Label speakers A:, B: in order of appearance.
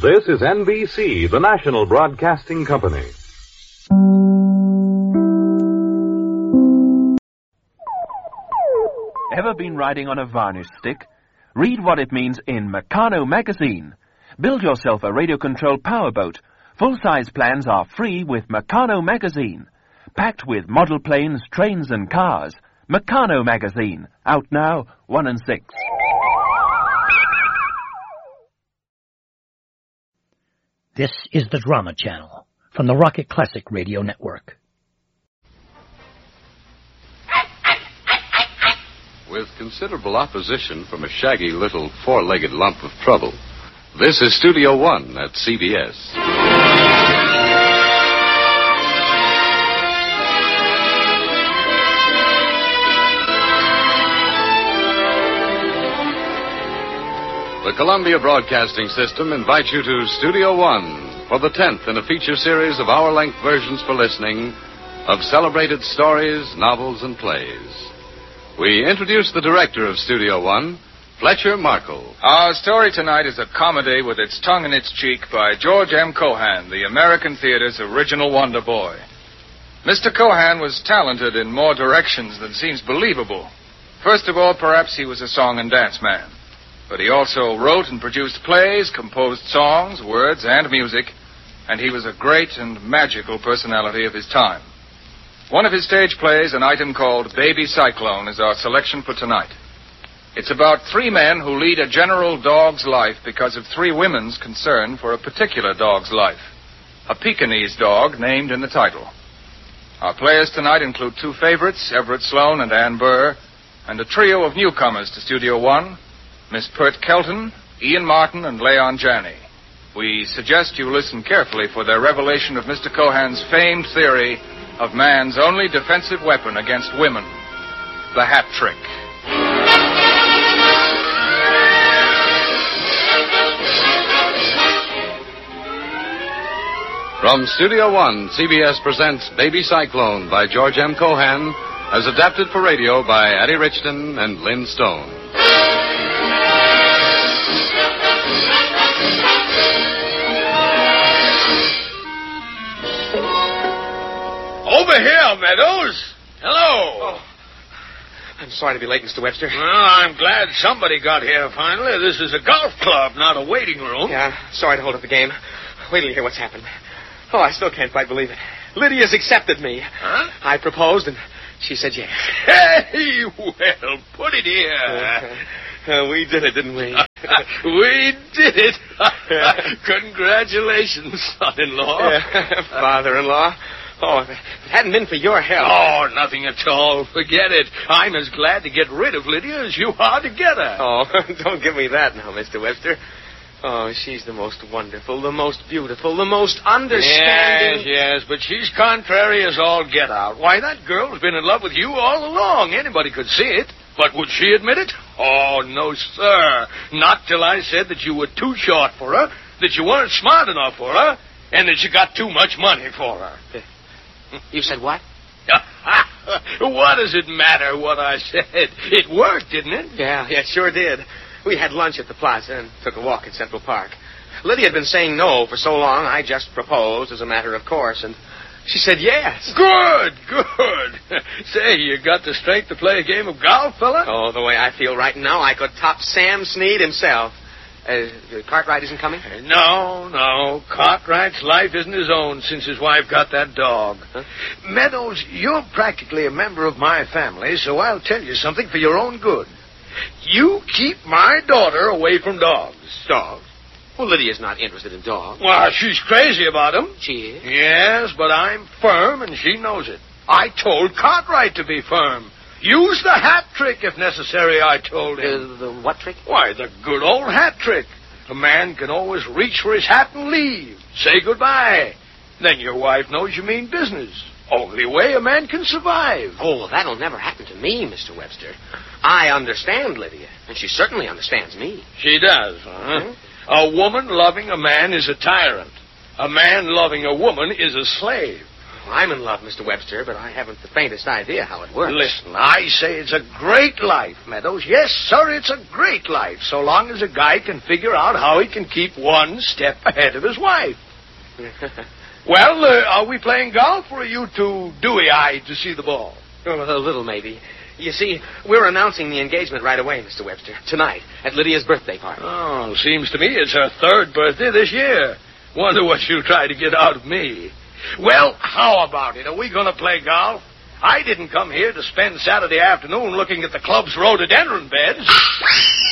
A: This is NBC, the national broadcasting company.
B: Ever been riding on a varnish stick? Read what it means in Meccano magazine. Build yourself a radio-controlled powerboat. Full-size plans are free with Meccano magazine. Packed with model planes, trains, and cars. Meccano magazine. Out now, 1 and 6.
C: This is the Drama Channel from the Rocket Classic Radio Network.
D: With considerable opposition from a shaggy little four-legged lump of trouble, this is Studio One at CBS. The Columbia Broadcasting System invites you to Studio One for the 10th in a feature series of hour-length versions for listening of celebrated stories, novels, and plays. We introduce the director of Studio One, Fletcher Markle.
E: Our story tonight is a comedy with its tongue in its cheek by George M. Cohan, the American theater's original wonder boy. Mr. Cohan was talented in more directions than seems believable. First of all, perhaps he was a song and dance man. But he also wrote and produced plays, composed songs, words, and music, and he was a great and magical personality of his time. One of his stage plays, an item called Baby Cyclone, is our selection for tonight. It's about 3 men who lead a general dog's life because of 3 women's concern for a particular dog's life. A Pekingese dog named in the title. Our players tonight include 2 favorites, Everett Sloane and Ann Burr, and a trio of newcomers to Studio One, Miss Pert Kelton, Ian Martin, and Leon Janney. We suggest you listen carefully for their revelation of Mr. Cohan's famed theory of man's only defensive weapon against women, the hat trick.
D: From Studio One, CBS presents Baby Cyclone by George M. Cohan, as adapted for radio by Addie Richton and Lynn Stone.
F: Over here, Meadows. Hello.
G: Oh. I'm sorry to be late, Mr. Webster.
F: Well, I'm glad somebody got here finally. This is a golf club, not a waiting room.
G: Yeah, sorry to hold up the game. Wait till you hear what's happened. Oh, I still can't quite believe it. Lydia's accepted me.
F: Huh?
G: I proposed, and she said yes.
F: Hey, well, put it here.
G: We did it, didn't we?
F: We did it. Congratulations, son-in-law.
G: Father-in-law. Oh, if it hadn't been for your help.
F: Oh, nothing at all. Forget it. I'm as glad to get rid of Lydia as you are to get her.
G: Oh, don't give me that now, Mr. Webster. Oh, she's the most wonderful, the most beautiful, the most understanding.
F: Yes, but she's contrary as all get out. Why, that girl's been in love with you all along. Anybody could see it. But would she admit it? Oh, no, sir. Not till I said that you were too short for her, that you weren't smart enough for her, and that you got too much money for her.
G: You said what?
F: What does it matter what I said? It worked, didn't it?
G: Yeah, it sure did. We had lunch at the plaza and took a walk in Central Park. Lydia had been saying no for so long, I just proposed as a matter of course, and she said yes.
F: Good. Say, you got the strength to play a game of golf, fella?
G: Oh, the way I feel right now, I could top Sam Snead himself. Cartwright isn't coming?
F: No. Cartwright's life isn't his own since his wife got that dog.
G: Huh?
F: Meadows, you're practically a member of my family, so I'll tell you something for your own good. You keep my daughter away from dogs.
G: Dogs? Well, Lydia's not interested in dogs.
F: Well, she's crazy about them.
G: She is?
F: Yes, but I'm firm, and she knows it. I told Cartwright to be firm. Use the hat trick if necessary, I told him.
G: The what trick?
F: Why, the good old hat trick. A man can always reach for his hat and leave. Say goodbye. Then your wife knows you mean business. Only way a man can survive.
G: Oh, well, that'll never happen to me, Mr. Webster. I understand Lydia, and she certainly understands me.
F: She does, huh? Mm-hmm. A woman loving a man is a tyrant. A man loving a woman is a slave.
G: I'm in love, Mr. Webster, but I haven't the faintest idea how it works.
F: Listen, I say it's a great life, Meadows. Yes, sir, it's a great life, so long as a guy can figure out how he can keep one step ahead of his wife. Well, are we playing golf, or are you too dewy-eyed to see the ball?
G: Oh, a little, maybe. You see, we're announcing the engagement right away, Mr. Webster. Tonight, at Lydia's birthday party.
F: Oh, seems to me it's her third birthday this year. Wonder what she'll try to get out of me. Well, how about it? Are we going to play golf? I didn't come here to spend Saturday afternoon looking at the club's rhododendron beds.